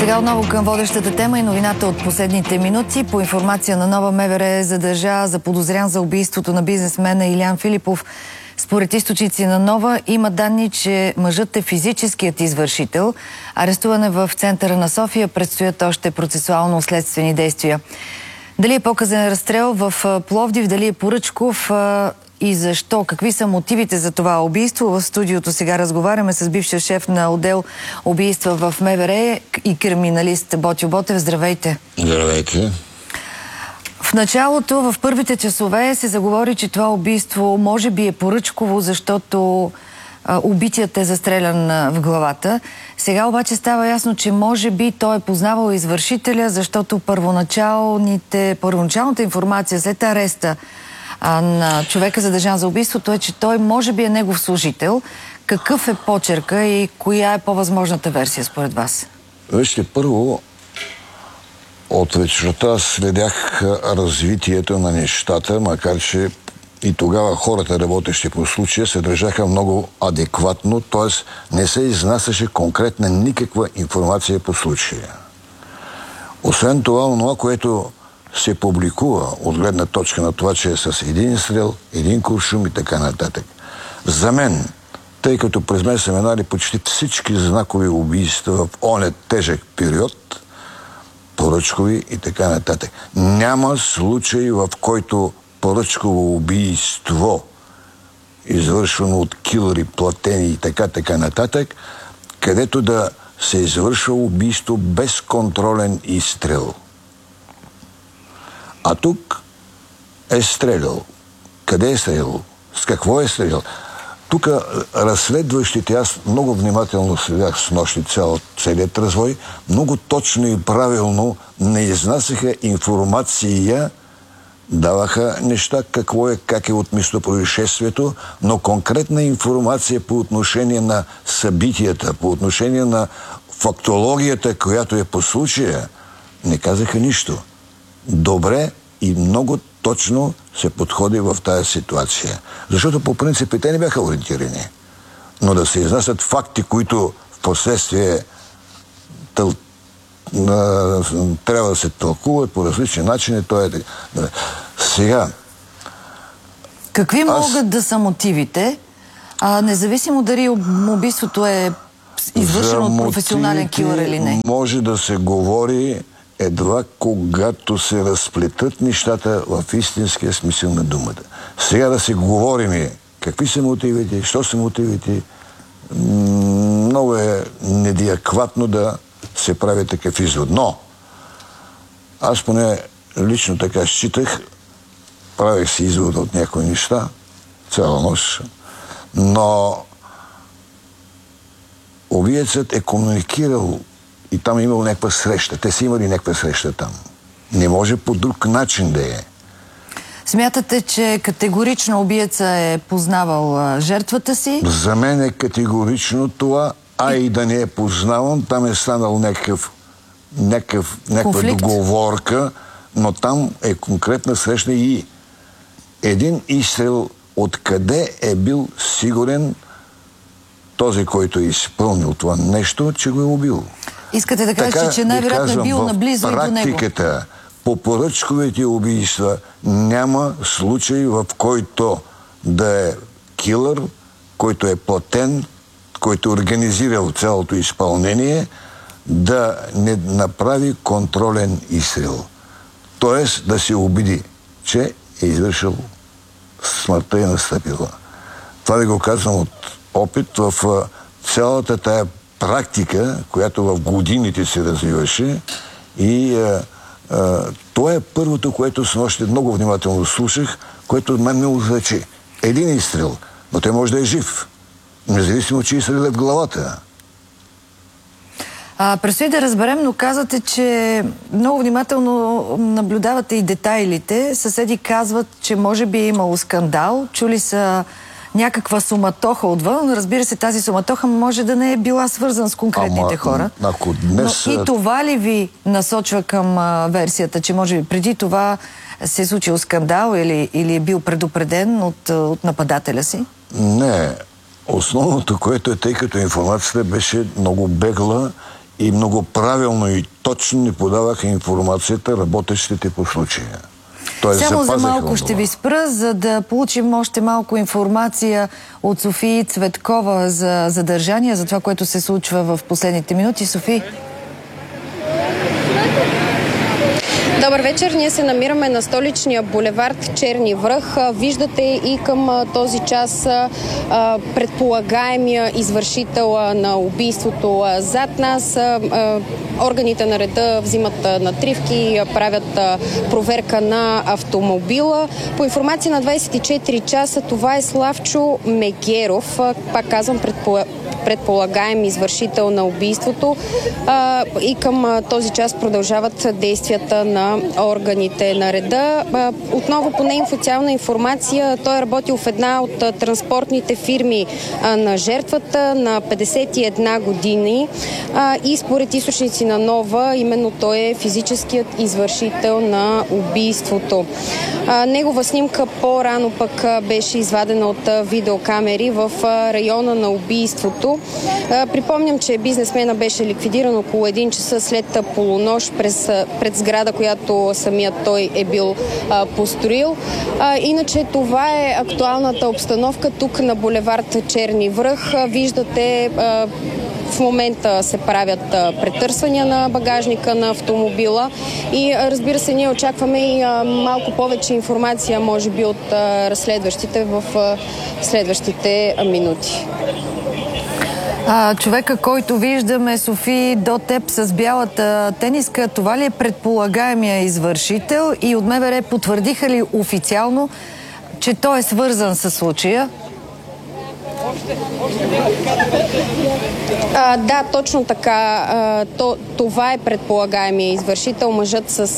Сега отново към водещата тема и новината от последните минути. По информация на Нова, МВР задържа заподозрян за убийството на бизнесмена Илиян Филипов. Според източници на Нова има данни, че мъжът е физическият извършител. Арестуване в центъра на София, предстоят още процесуално-следствени действия. Дали е показан разстрел в Пловдив, дали е поръчков и защо? Какви са мотивите за това убийство? В студиото сега разговаряме с бившия шеф на отдел убийства в МВР и криминалист Ботьо Ботев. Здравейте! Здравейте! В началото, в първите часове се заговори, че това убийство може би е поръчково, защото убитият е застрелян в главата. Сега обаче става ясно, че може би той е познавал извършителя, защото първоначалната информация след ареста на човека задържан за убийството е, че той може би е негов служител. Какъв е почерка и коя е по-възможната версия според вас? Вижте, първо, от вечерта следях развитието на нещата, макар че и тогава хората, работещи по случая, се държаха много адекватно, т.е. не се изнасяше конкретна никаква информация по случая. Освен това, което се публикува от гледна точка на това, че е с един стрел, един куршум и така нататък. За мен, тъй като през мен са минали почти всички знакови убийства в оня тежък период, поръчкови и така нататък. Няма случай, в който поръчково убийство, извършвано от килъри, платени и така нататък, където да се извършва убийство без контролен изстрел. А тук е стрелял. Къде е стрелял? С какво е стрелял? Тук разследващите, аз много внимателно следях с нощи целият развой, много точно и правилно не изнасяха информация, даваха неща как е от местопроизшествието, но конкретна информация по отношение на събитията, по отношение на фактологията, която е по случая, не казаха нищо. Добре и много точно се подходи в тази ситуация. Защото по принцип те не бяха ориентирани. Но да се изнасят факти, които в последствие трябва да се тълкуват по различни начини, Сега... Какви могат да са мотивите, независимо дали убийството е извършено от професионален килър или не? Може да се говори едва когато се разплетат нещата в истинския смисъл на думата. Сега да се говорим какви са мотивите, що са мотивите, много е недиакватно да се прави такъв извод. Но аз поне лично така считах, правих си извод от някои неща, цяла нощ, но убиецът е комуникирал и там е имал някаква среща. Те са имали някаква среща там. Не може по друг начин да е. Смятате, че категорично убиеца е познавал жертвата си? За мен е категорично това, и да не е познавам, там е станал някаква договорка, но там е конкретна среща и един изстрел откъде е бил сигурен този, който е изпълнил това нещо, че го е убил. Искате да кажете, че най-вероятно е бил наблизо и до него? Практиката по поръчковите убийства няма случай, в който да е килър, който е платен, който е организирал цялото изпълнение, да не направи контролен изстрел. Тоест да се убеди, че е извършил смъртта и настъпила. Това ви го казвам от опит в цялата тая практика, която в годините се развиваше, и това е първото, което с нощи много внимателно слушах, което от мен ме означи. Един изстрел, но той може да е жив, независимо, че изстрел е в главата. Предстои да разберем, но казвате, че много внимателно наблюдавате и детайлите. Съседи казват, че може би е имало скандал, чули са някаква суматоха отвън. Разбира се, тази суматоха може да не е била свързана с конкретните хора. Ако днес... Но и това ли ви насочва към версията, че може би преди това се е случил скандал или е бил предупреден от нападателя си? Не. Основното, което е, тъй като информацията беше много бегла и много правилно и точно ни подаваха информацията работещите по случая. Само за малко ще ви спра, за да получим още малко информация от София Цветкова за задържания, за това, което се случва в последните минути. София? Добър вечер, ние се намираме на столичния булевард Черни връх. Виждате и към този час предполагаемия извършител на убийството зад нас. Органите на реда взимат натривки, правят проверка на автомобила. По информация на 24 часа, това е Славчо Мегеров, пак казвам, предполагаем извършител на убийството, и към този час продължават действията на органите на реда. Отново по неофициална информация, той е работил в една от транспортните фирми на жертвата на 51 години и според източници на Нова, именно той е физическият извършител на убийството. Негова снимка по-рано пък беше извадена от видеокамери в района на убийството. Припомням, че бизнесмена беше ликвидиран около 1 часа след полунощ пред сграда, която самият той е бил построил. Иначе това е актуалната обстановка тук на булевард Черни връх. Виждате, в момента се правят претърсвания на багажника на автомобила и разбира се, ние очакваме и малко повече информация, може би от разследващите в следващите минути. Човека, който виждаме, Софи, до теб с бялата тениска, това ли е предполагаемия извършител и от МВР потвърдиха ли официално, че той е свързан с случая? Да, точно така. Това е предполагаемия извършител, мъжът с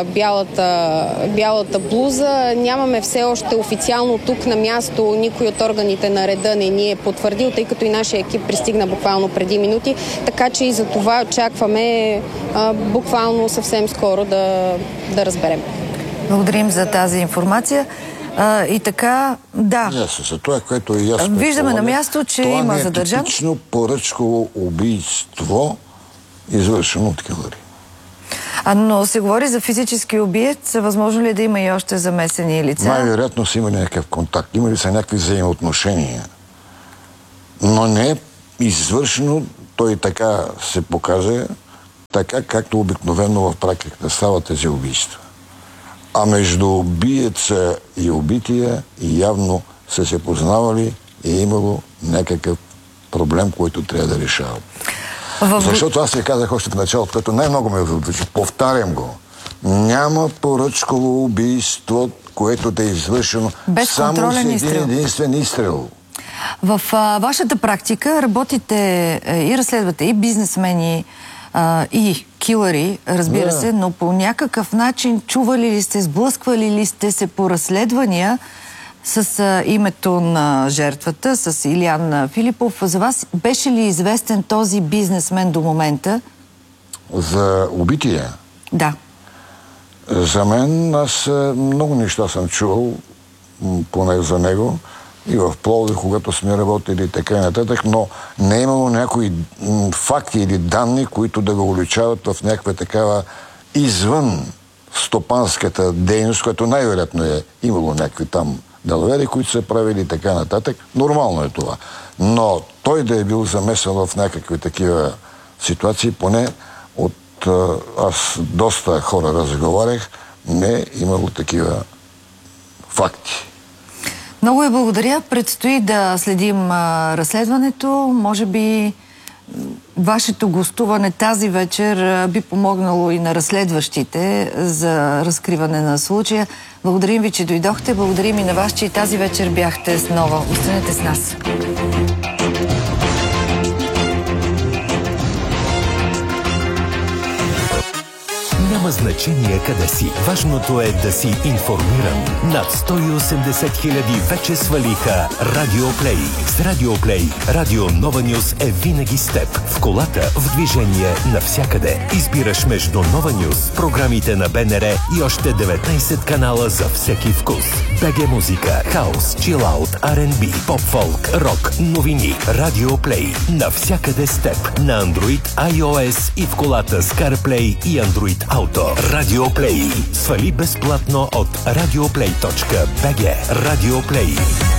бялата блуза. Нямаме все още официално тук на място, никой от органите на реда не ни е потвърдил, тъй като и нашия екип пристигна буквално преди минути, така че и за това очакваме буквално съвсем скоро да разберем. Благодарим за тази информация. И така, да. За това, което и аз виждаме на място, че има задържан. Това не е типично поръчково убийство, извършено от килъри. Но се говори за физически убиец. Възможно ли е да има и още замесени лица? Най-вероятно си има някакъв контакт. Има ли са някакви взаимоотношения? Но не е извършено, той така се покаже, така както обикновено в практиката стават тези убийства. А между убиеца и убития явно са се познавали и е имало някакъв проблем, който трябва да решава. Защото аз се казах още в началото, което най-много ме възвучи, повтарям го. Няма поръчково убийство, което да е извършено само с един единствен изстрел. В вашата практика работите и разследвате и бизнесмени, и килъри, разбира се, но по някакъв начин чували ли сте, сблъсквали ли сте се по разследвания с името на жертвата, с Илиян Филипов? За вас беше ли известен този бизнесмен до момента? За убития? Да. За мен, аз много неща съм чувал, поне за него, и в Пловдив, когато сме работили така и нататък, но не е имало някои факти или данни, които да го уличават в някаква такава извън стопанската дейност, която най-вероятно е имало някакви там далавери, които са правили така нататък. Нормално е това. Но той да е бил замесен в някакви такива ситуации, поне от аз доста хора разговарях, не е имало такива факти. Много ви благодаря. Предстои да следим разследването. Може би вашето гостуване тази вечер би помогнало и на разследващите за разкриване на случая. Благодарим ви, че дойдохте. Благодарим и на вас, че и тази вечер бяхте с Нова. Останете с нас. Няма значение къде си. Важното е да си информиран. Над 180 хиляди вече свалиха Радиоплей. С Радиоплей Радио Нова Нюс е винаги с теб. В колата, в движение, навсякъде. Избираш между Нова Нюс, програмите на БНР и още 19 канала за всеки вкус. БГ музика, хаус, чилаут, R&B, поп-фолк, рок, новини. Радиоплей. Навсякъде с теб. На Android, iOS и в колата с CarPlay и Android Auto. Радиоплей. Свали безплатно от radioplay.bg. Радиоплей.